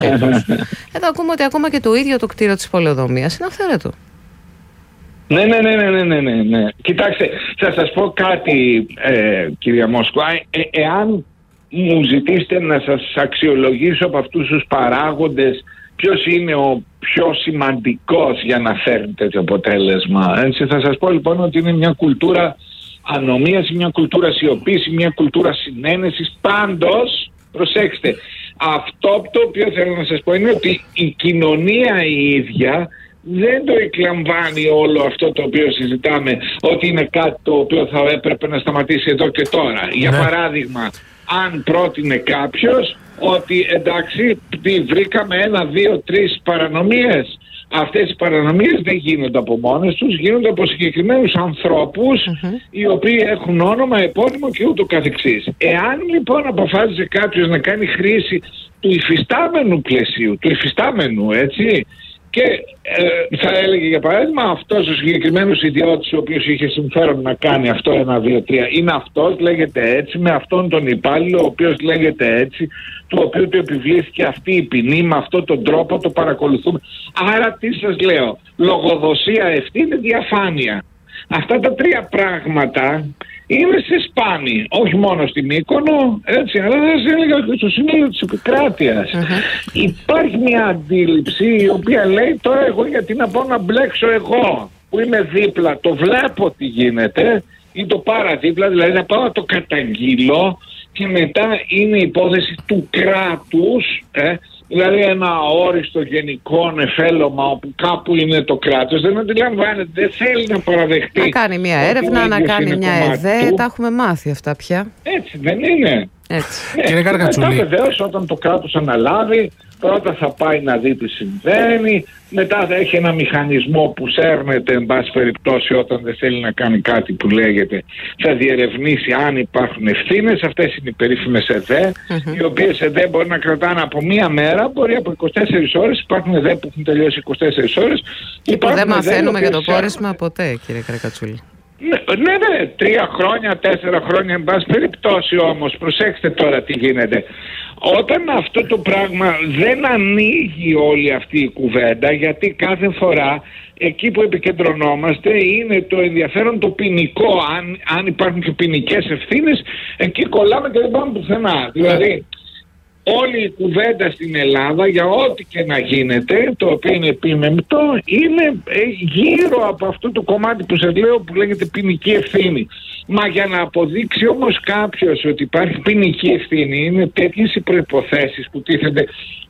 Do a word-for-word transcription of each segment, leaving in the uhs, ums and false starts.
Εδώ ακούμε ότι ακόμα και το ίδιο το κτίριο της πολεοδομίας είναι αυθαίρετο. Ναι, ναι, ναι, ναι, ναι, ναι, ναι. Κοιτάξτε, θα σας πω κάτι, ε, κυρία Μόσκο. Ε, εάν μου ζητήσετε να σας αξιολογήσω από αυτούς τους παράγοντες ποιος είναι ο πιο σημαντικός για να φέρνει τέτοιο αποτέλεσμα, έτσι, θα σας πω λοιπόν ότι είναι μια κουλτούρα ανομίας, μια κουλτούρα σιωπής, μια κουλτούρα συνένεσης. Πάντως, προσέξτε, αυτό το οποίο θέλω να σας πω είναι ότι η κοινωνία η ίδια δεν το εκλαμβάνει όλο αυτό το οποίο συζητάμε, ότι είναι κάτι το οποίο θα έπρεπε να σταματήσει εδώ και τώρα. Ναι. Για παράδειγμα, αν πρότεινε κάποιος ότι εντάξει, βρήκαμε ένα, δύο, τρεις παρανομίες, αυτές οι παρανομίες δεν γίνονται από μόνες τους, γίνονται από συγκεκριμένους ανθρώπους, mm-hmm. οι οποίοι έχουν όνομα, επώνυμο και ούτω καθεξής. Εάν λοιπόν αποφάσισε κάποιος να κάνει χρήση του υφιστάμενου πλαισίου, του υφιστάμενου, έτσι, και ε, θα έλεγε για παράδειγμα αυτός ο συγκεκριμένος ιδιώτης ο οποίος είχε συμφέρον να κάνει αυτό ένα, δύο, τρία, είναι αυτός, λέγεται έτσι, με αυτόν τον υπάλληλο ο οποίος λέγεται έτσι, του οποίου του επιβλήθηκε αυτή η ποινή, με αυτόν τον τρόπο το παρακολουθούμε. Άρα τι σας λέω, λογοδοσία, ευθύνη, διαφάνεια. Αυτά τα τρία πράγματα είναι σε σπάνι, όχι μόνο στην Μύκονο, έτσι, αλλά θα σας έλεγα και στο σύνολο της επικράτειας. Uh-huh. Υπάρχει μια αντίληψη η οποία λέει τώρα εγώ γιατί να πάω να μπλέξω εγώ που είμαι δίπλα, το βλέπω τι γίνεται ή το παραδίπλα, δηλαδή να πάω να το καταγγείλω και μετά είναι υπόθεση του κράτους, ε, δηλαδή ένα αόριστο γενικό νεφέλωμα όπου κάπου είναι το κράτος, δεν αντιλαμβάνεται, δεν θέλει να παραδεχτεί. Να κάνει μια έρευνα, να κάνει μια ΕΔΕ, τα έχουμε μάθει αυτά πια. Έτσι δεν είναι. Έτσι. Ναι. Κύριε Καρκατσούλη. Μετά βεβαίως όταν το κράτος αναλάβει, πρώτα θα πάει να δει τι συμβαίνει, μετά θα έχει ένα μηχανισμό που σέρνεται εν πάση περιπτώσει όταν δεν θέλει να κάνει κάτι που λέγεται, θα διερευνήσει αν υπάρχουν ευθύνες. Αυτές είναι οι περίφημες ΕΔΕ, mm-hmm. οι οποίες ΕΔΕ μπορεί να κρατάνε από μία μέρα, μπορεί από είκοσι τέσσερις ώρες, υπάρχουν ΕΔΕ που έχουν τελειώσει είκοσι τέσσερις ώρες. Και που δεν μαθαίνουμε για το πόρισμα ποτέ, κύριε Καρκατσούλη. Ναι, ναι, ναι, τρία χρόνια, τέσσερα χρόνια, εν πάση περιπτώσει όμως, προσέξτε τώρα τι γίνεται. Όταν αυτό το πράγμα δεν ανοίγει όλη αυτή η κουβέντα, γιατί κάθε φορά εκεί που επικεντρωνόμαστε είναι το ενδιαφέρον το ποινικό, αν, αν υπάρχουν και ποινικές ευθύνες, εκεί κολλάμε και δεν πάμε πουθενά. Δηλαδή, όλη η κουβέντα στην Ελλάδα για ό,τι και να γίνεται, το οποίο είναι επίμεμπτο, είναι γύρω από αυτό το κομμάτι που σας λέω που λέγεται ποινική ευθύνη. Μα για να αποδείξει όμως κάποιος ότι υπάρχει ποινική ευθύνη, είναι τέτοιες οι προϋποθέσεις που τίθενται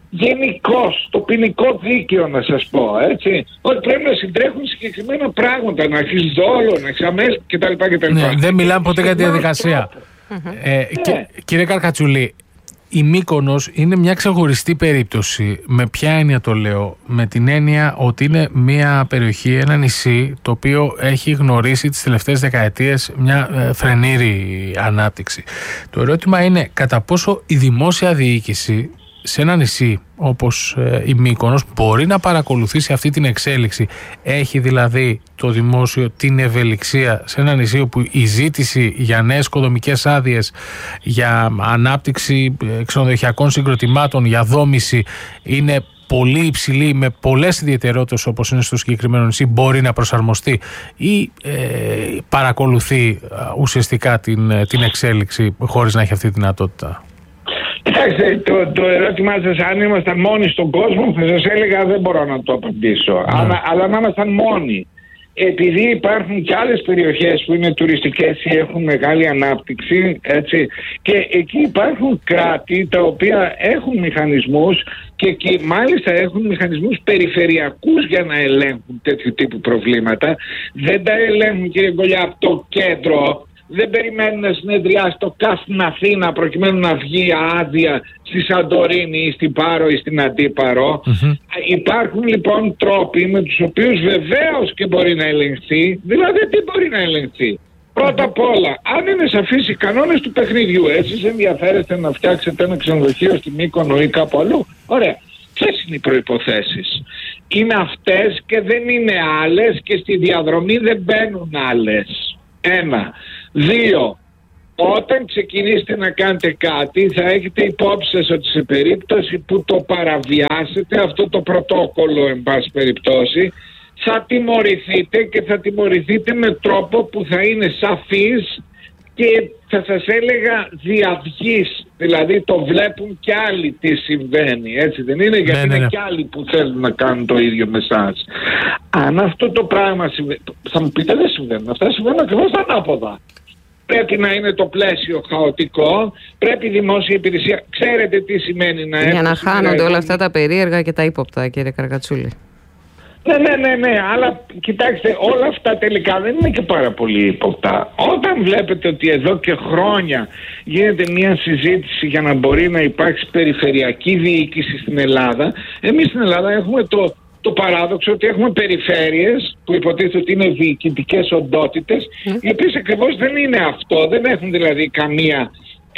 γενικώς το ποινικό δίκαιο, να σας πω, έτσι, ότι πρέπει να συντρέχουν συγκεκριμένα πράγματα, να έχεις δόλο, να έχεις αμέσως κτλ. κτλ. Ναι, δεν μιλάμε ποτέ για τη διαδικασία. ε, ναι. και, κύριε Καρκατσούλη, η Μύκονος είναι μια ξεχωριστή περίπτωση. Με ποια έννοια το λέω? Με την έννοια ότι είναι μια περιοχή, ένα νησί, το οποίο έχει γνωρίσει τις τελευταίες δεκαετίες μια ε, φρενήρη ανάπτυξη. Το ερώτημα είναι κατά πόσο η δημόσια διοίκηση σε ένα νησί όπως ε, η Μύκονος μπορεί να παρακολουθήσει αυτή την εξέλιξη. Έχει δηλαδή το δημόσιο την ευελιξία σε ένα νησί όπου η ζήτηση για νέες οικοδομικές άδειες, για ανάπτυξη ξενοδοχειακών συγκροτημάτων, για δόμηση είναι πολύ υψηλή, με πολλές ιδιαιτερότητες όπως είναι στο συγκεκριμένο νησί, μπορεί να προσαρμοστεί ή ε, παρακολουθεί ουσιαστικά την, την εξέλιξη χωρίς να έχει αυτή τη δυνατότητα? Κοιτάξτε, το, το ερώτημά σας, αν ήμασταν μόνοι στον κόσμο, θα σας έλεγα δεν μπορώ να το απαντήσω. Mm. Αλλά, αλλά να ήμασταν μόνοι. Επειδή υπάρχουν και άλλες περιοχές που είναι τουριστικές ή έχουν μεγάλη ανάπτυξη, έτσι, και εκεί υπάρχουν κράτη τα οποία έχουν μηχανισμούς και, και μάλιστα έχουν μηχανισμούς περιφερειακούς για να ελέγχουν τέτοιου τύπου προβλήματα. Δεν τα ελέγχουν, κύριε Γκολιά, από το κέντρο. Δεν περιμένουν να συνεδριάσει το ΚΑΣ στην Αθήνα προκειμένου να βγει άδεια στη Σαντορίνη ή στην Πάρο ή στην Αντίπαρο. Mm-hmm. Υπάρχουν λοιπόν τρόποι με τους οποίους βεβαίως και μπορεί να ελεγχθεί. Δηλαδή τι μπορεί να ελεγχθεί? Πρώτα απ' όλα, αν είναι σαφείς οι κανόνες του παιχνιδιού, εσείς ενδιαφέρεστε να φτιάξετε ένα ξενοδοχείο στη Μύκονο ή κάπου αλλού, ωραία. Ποιες είναι οι προϋποθέσεις? Είναι αυτές και δεν είναι άλλες και στη διαδρομή δεν μπαίνουν άλλες. Ένα. Δύο, όταν ξεκινήσετε να κάνετε κάτι, θα έχετε υπόψη σας ότι σε περίπτωση που το παραβιάσετε αυτό το πρωτόκολλο, εν πάση περιπτώσει, θα τιμωρηθείτε και θα τιμωρηθείτε με τρόπο που θα είναι σαφής και θα σας έλεγα διαυγής. Δηλαδή το βλέπουν κι άλλοι τι συμβαίνει, έτσι δεν είναι? Γιατί ναι, ναι, ναι. είναι κι άλλοι που θέλουν να κάνουν το ίδιο με εσάς. Αν αυτό το πράγμα συμβαίνει, θα μου πείτε δεν συμβαίνουν, αυτά συμβαίνουν ακριβώς ανάποδα. Πρέπει να είναι το πλαίσιο χαοτικό, πρέπει η δημόσια υπηρεσία, ξέρετε τι σημαίνει να έχει. Για να χάνονται όλα αυτά τα περίεργα και τα ύποπτα, κύριε Καρακατσούλη. Ναι, ναι, ναι, ναι, αλλά κοιτάξτε, όλα αυτά τελικά δεν είναι και πάρα πολύ ύποπτα. Όταν βλέπετε ότι εδώ και χρόνια γίνεται μια συζήτηση για να μπορεί να υπάρξει περιφερειακή διοίκηση στην Ελλάδα, εμείς στην Ελλάδα έχουμε το, το παράδοξο ότι έχουμε περιφέρειες που υποτίθεται ότι είναι διοικητικές οντότητες, mm. οι οποίες ακριβώς δεν είναι αυτό, δεν έχουν δηλαδή καμία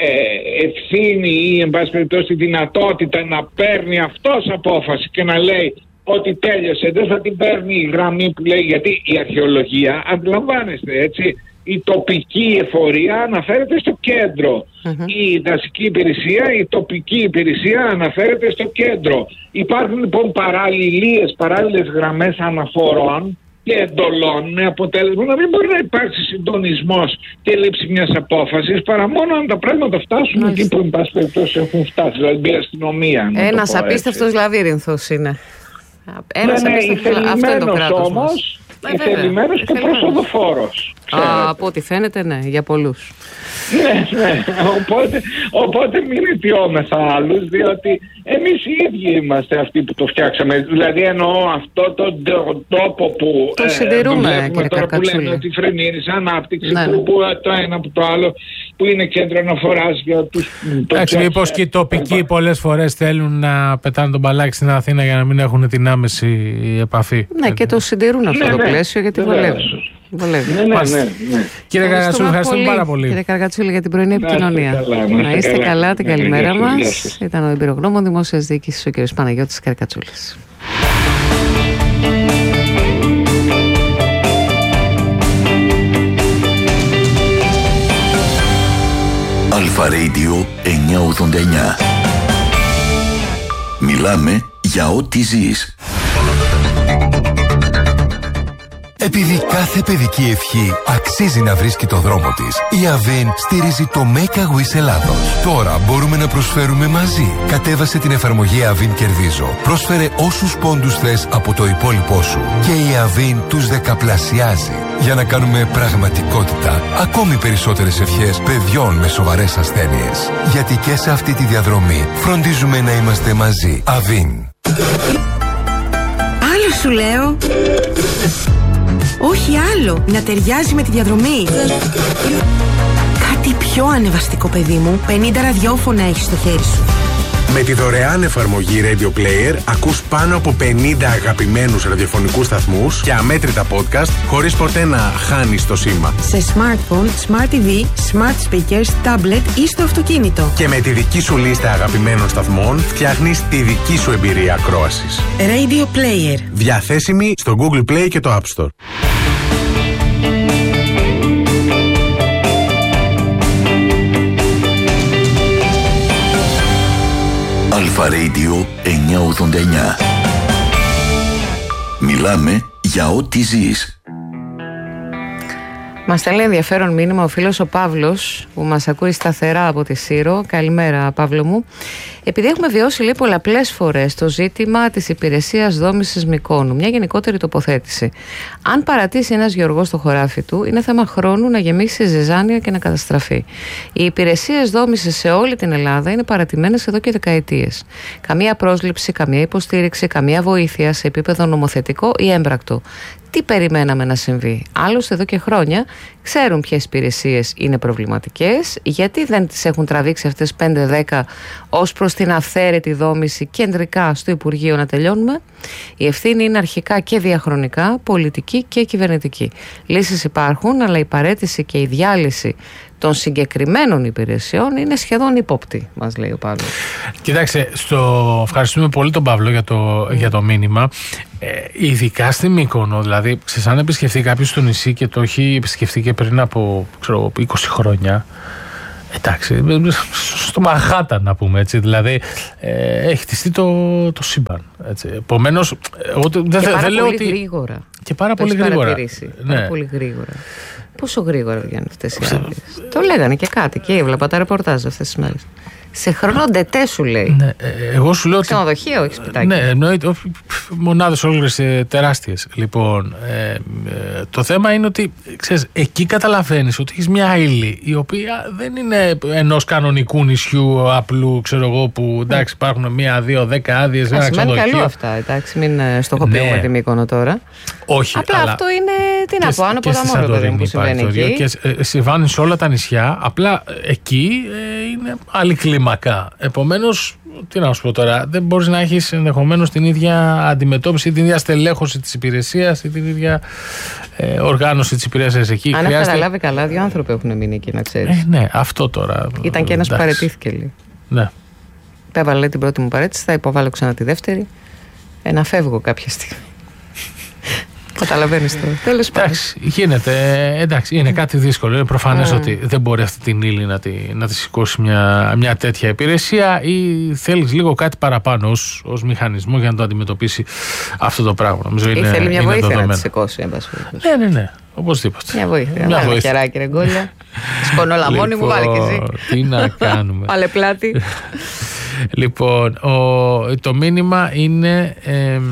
ε, ευθύνη ή εν πάση περιπτώσει τη δυνατότητα να παίρνει αυτός απόφαση και να λέει ότι τέλειωσε, δεν θα την παίρνει η γραμμή που λέει, γιατί η αρχαιολογία, αντιλαμβάνεστε έτσι, η τοπική εφορία αναφέρεται στο κέντρο. Mm-hmm. Η δασική υπηρεσία, η τοπική υπηρεσία αναφέρεται στο κέντρο. Υπάρχουν λοιπόν παραλληλίες, παράλληλες γραμμές αναφορών και εντολών με αποτέλεσμα να μην μπορεί να υπάρξει συντονισμός και λήψη μιας απόφασης παρά μόνο αν τα πράγματα φτάσουν εκεί που εν πάση περιπτώσει έχουν φτάσει, δηλαδή η αστυνομία. Ένας απίστευτος λαβύρινθος είναι. Ένας ναι, ναι, ηθελημένος όμως, ηθελημένος και προσοδοφόρος. Α, από ό,τι φαίνεται, ναι, για πολλούς. Ναι, ναι, οπότε, οπότε μην αιτιόμεθα άλλους, διότι εμείς οι ίδιοι είμαστε αυτοί που το φτιάξαμε. Δηλαδή εννοώ αυτό τον το τόπο που το συντηρούμε, ε, κύριε Καρακατσούλη. Που λένε ότι φρενήρης ανάπτυξη, ναι, ναι. που το ένα από το άλλο, που είναι κέντρο αναφοράς για τους... Εντάξει, μήπως και οι τοπικοί πολλές φορές θέλουν να πετάνε τον μπαλάκι στην Αθήνα για να μην έχουν την άμεση επαφή. Ναι, και το συντηρούν αυτό ναι, το πλαίσιο, γιατί βολεύει. Ναι, ναι, ναι, ναι. Κύριε Καρακατσούλη, ευχαριστούμε πάρα πολύ. Κύριε Καρακατσούλη, για την πρωινή επικοινωνία. Καλά, να είστε καλά, καλά την καλημέρα ναι, μας. Ήταν ο εμπειρογνώμων δημόσιας διοίκησης, ο κ. Παναγιώτης Καρακατσούλης. Αλφα Radio εννιακόσια ογδόντα εννιά. Μιλάμε για ό,τι ζεις. Επειδή κάθε παιδική ευχή αξίζει να βρίσκει το δρόμο της, η Αβίν στηρίζει το Make a Wish Ελλάδος. Τώρα μπορούμε να προσφέρουμε μαζί. Κατέβασε την εφαρμογή Αβίν Κερδίζω. Πρόσφερε όσους πόντους θες από το υπόλοιπό σου και η Αβίν τους δεκαπλασιάζει. Για να κάνουμε πραγματικότητα ακόμη περισσότερες ευχές παιδιών με σοβαρές ασθένειες. Γιατί και σε αυτή τη διαδρομή φροντίζουμε να είμαστε μαζί. Αβίν. Άλλο σου λέω. Όχι άλλο, να ταιριάζει με τη διαδρομή. Κάτι πιο ανεβαστικό, παιδί μου. πενήντα ραδιόφωνα έχεις στο χέρι σου. Με τη δωρεάν εφαρμογή Radio Player ακούς πάνω από πενήντα αγαπημένους ραδιοφωνικούς σταθμούς και αμέτρητα podcast χωρίς ποτέ να χάνεις το σήμα. Σε smartphone, smart τι βι, smart speakers, tablet ή στο αυτοκίνητο. Και με τη δική σου λίστα αγαπημένων σταθμών φτιάχνεις τη δική σου εμπειρία ακρόασης. Radio Player. Διαθέσιμη στο Google Play και το App Store. Αλφα Radio εννιακόσια ογδόντα εννιά. Μιλάμε για ό,τι ζεις. Μας στέλνει ενδιαφέρον μήνυμα ο φίλος ο Παύλος, που μας ακούει σταθερά από τη Σύρο. Καλημέρα, Παύλο μου. Επειδή έχουμε βιώσει λέει πολλαπλές φορές το ζήτημα της υπηρεσίας δόμησης Μυκόνου, μια γενικότερη τοποθέτηση. Αν παρατήσει ένας γεωργός το χωράφι του, είναι θέμα χρόνου να γεμίσει ζυζάνια και να καταστραφεί. Οι υπηρεσίες δόμησης σε όλη την Ελλάδα είναι παρατημένες εδώ και δεκαετίες. Καμία πρόσληψη, καμία υποστήριξη, καμία βοήθεια σε επίπεδο νομοθετικό ή έμπρακτο. Τι περιμέναμε να συμβεί? Άλλωστε εδώ και χρόνια ξέρουν ποιες υπηρεσίες είναι προβληματικές, γιατί δεν τις έχουν τραβήξει αυτές πέντε δέκα ως προς την αυθαίρετη δόμηση κεντρικά στο Υπουργείο να τελειώνουμε. Η ευθύνη είναι αρχικά και διαχρονικά πολιτική και κυβερνητική. Λύσεις υπάρχουν, αλλά η παραίτηση και η διάλυση των συγκεκριμένων υπηρεσιών είναι σχεδόν ύποπτη, μας λέει ο Παύλος. Κοιτάξτε, στο... ευχαριστούμε πολύ τον Παύλο για το, mm. για το μήνυμα. Ε, ειδικά στη Μύκονο, δηλαδή, ξέρεις, αν επισκεφθεί κάποιος στο νησί και το έχει επισκεφθεί και πριν από ξέρω, είκοσι χρόνια, εντάξει, στο Μαχάτα να πούμε έτσι, δηλαδή ε, έχει χτιστεί το, το σύμπαν. Επομένως, δεν και πάρα δε λέω πολύ ότι... γρήγορα. Και πάρα πολύ γρήγορα. Ναι. Πάρα πολύ γρήγορα. Πόσο γρήγορα βγαίνουν αυτές οι άδειες? Το λέγανε και κάτι και έβλεπα τα ρεπορτάζ αυτές τις μέρες. Σε χρόνο ντετέ σου λέει. Ναι, εγώ σου λέω. Ξενοδοχείο, όχι σπιτάκι. Ναι, εννοείται. Μονάδες όλες τεράστιες. Λοιπόν, ε, ε, το θέμα είναι ότι ξέρεις, εκεί καταλαβαίνεις ότι έχεις μια ύλη η οποία δεν είναι ενός κανονικού νησιού απλού, ξέρω εγώ, που εντάξει υπάρχουν μία, δύο, δέκα άδειες. Ένα ξενοδοχείο. Είναι καλό αυτά, εντάξει, μην στοχοποιούμε τη Μύκονο τώρα. Όχι. Απλά αλλά αυτό είναι. Τι να πω, άνω από τα μόνο που συμβαίνει εκεί. Και συμβαίνει σε όλα τα νησιά. Απλά εκεί ε, είναι άλλη κλίμακα. Επομένως, τι να σου πω τώρα, δεν μπορείς να έχεις ενδεχομένως την ίδια αντιμετώπιση, την ίδια στελέχωση της υπηρεσίας ή την ίδια ε, οργάνωση της υπηρεσίας εκεί. Αν χρειάζεται... έχω καταλάβει καλά, δύο άνθρωποι έχουν μείνει εκεί, να ξέρεις. Ε, ναι, αυτό τώρα. Ήταν και ένας που παραιτήθηκε λίγο. Ναι. Έβαλε την πρώτη μου παρέτηση, θα υποβάλω ξανά τη δεύτερη. Ε, να φεύγω κάποια στιγμή. Καταλαβαίνεις τώρα. Τέλος πάντων. Εντάξει, γίνεται. Εντάξει, είναι κάτι δύσκολο. Είναι προφανές mm. ότι δεν μπορεί αυτή την ύλη να τη, να τη σηκώσει μια, μια τέτοια υπηρεσία ή θέλεις λίγο κάτι παραπάνω ως, ως μηχανισμό για να το αντιμετωπίσει αυτό το πράγμα. Νομίζω ή είναι, θέλει μια είναι βοήθεια δεδομένο. Να τη σηκώσει. Ναι, ναι, ναι. Οπωσδήποτε. Μια βοήθεια. Μια βοήθεια. Κεράκι, ρε γκόλια. Σπονολαμόνι μου βάλε και εσύ. Τι να κάνουμε. Πάλε πλάτη. Λοιπόν, ο, το μήνυμα είναι... Ε,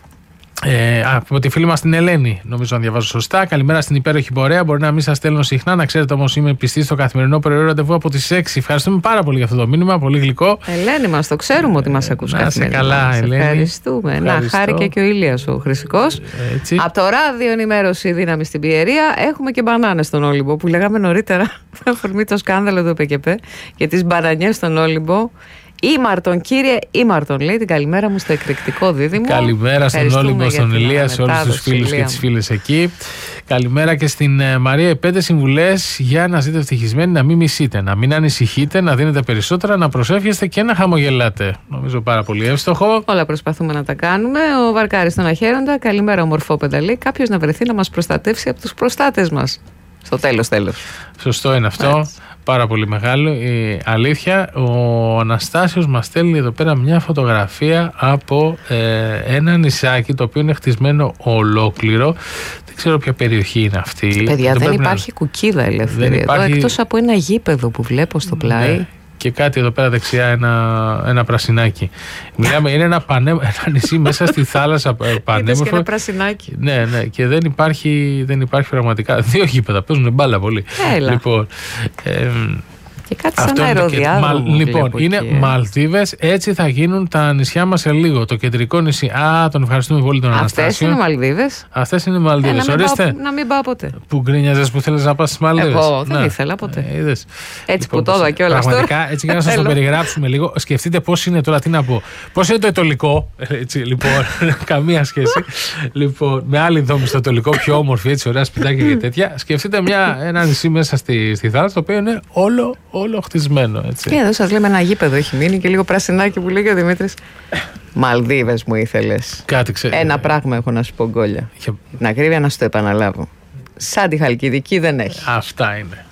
Ε, από τη φίλη μας την Ελένη, νομίζω να διαβάζω σωστά. Καλημέρα στην υπέροχη πορεία. Μπορεί να μην σας στέλνω συχνά, να ξέρετε όμως είμαι πιστή στο καθημερινό πρωινό ραντεβού από τις έξι. Ευχαριστούμε πάρα πολύ για αυτό το μήνυμα, πολύ γλυκό. Ελένη μας, το ξέρουμε ότι μας ακούς καθημερινά. Να καλά, Ελένη. Ευχαριστούμε. Ευχαριστώ. Να χάρηκε και ο Ηλίας ο Χρυσικός. Έτσι. Από το ράδιο ενημέρωση δύναμη στην Πιερία έχουμε και μπανάνες στον Όλυμπο που λέγαμε νωρίτερα. Αφορμή το σκάνδαλο του ΠΚΠ και τις μπανανιές στον Όλυμπο. Ήμαρτον, κύριε Ήμαρτον, λέει την καλημέρα μου στο εκρηκτικό δίδυμο. Καλημέρα στον Όλυμπο, στον Ηλία, σε όλους τους φίλους και τις φίλες εκεί. Καλημέρα και στην uh, Μαρία. Οι πέντε συμβουλές για να ζείτε ευτυχισμένοι: να μην μισείτε, να μην ανησυχείτε, να δίνετε περισσότερα, να προσεύχεστε και να χαμογελάτε. Νομίζω πάρα πολύ εύστοχο. Όλα προσπαθούμε να τα κάνουμε. Ο Βαρκάρης στον Αχέροντα. Καλημέρα, ομορφό πενταλή. Κάποιος να βρεθεί να μας προστατεύσει από τους προστάτες μας. Στο τέλος, τέλος. Σωστό είναι αυτό. Έτσι. Πάρα πολύ μεγάλο. Η αλήθεια, ο Αναστάσιος μας στέλνει εδώ πέρα μια φωτογραφία από ε, ένα νησάκι το οποίο είναι χτισμένο ολόκληρο. Δεν ξέρω ποια περιοχή είναι αυτή. Παιδιά, δεν, δεν υπάρχει να... κουκίδα ελεύθερη υπάρχει... εδώ, εκτός από ένα γήπεδο που βλέπω στο πλάι. Ναι. Και κάτι εδώ πέρα δεξιά, ένα, ένα πρασινάκι. Μιλάμε, είναι ένα, πανέ, ένα νησί μέσα στη θάλασσα πανέμορφο. Και ένα πρασινάκι. Ναι, ναι, και δεν υπάρχει, δεν υπάρχει πραγματικά. Δύο γήπεδα παίζουν μπάλα πολύ. Έλα. Λοιπόν, ε, και κάτι σαν αεροδιάδρομο. Λοιπόν, είναι εκεί. Μαλδίβες, έτσι θα γίνουν τα νησιά μας σε λίγο. Το κεντρικό νησί. Α, τον ευχαριστούμε πολύ τον Αναστάσιο. Αυτές είναι Μαλδίβες. Αυτές είναι Μαλδίβες. Ε, Ορίστε. Να μην πάω ποτέ. Που γκρίνιαζες που θέλεις να πας στις Μαλδίβες. Εγώ δεν ήθελα ποτέ. Ε, είδες. Έτσι λοιπόν, που το είδα κιόλας. Πραγματικά, έτσι για να σας το περιγράψουμε λίγο. Σκεφτείτε πώς είναι τώρα, τι να πω. Πώς είναι το ετωλικό. Έτσι, λοιπόν, καμία σχέση. Λοιπόν, με άλλη δόμη στο ετωλικό, πιο όμορφη, έτσι, ωραία σπιτάκια και τέτοια. Σκεφτείτε ένα νησί μέσα στη θάλασσα, το οποίο είναι όλο, όλο χτισμένο. Έτσι. Και εδώ σας λέμε ένα γήπεδο έχει μείνει και λίγο πρασινάκι που λέει ο Δημήτρης. Μαλδίβες μου ήθελες. Κάτι ξέρω. Ένα πράγμα έχω να σου πω, Γκόλια. Για... Την ακρίβεια να σου το επαναλάβω. Σαν τη Χαλκιδική δεν έχει. Αυτά είναι.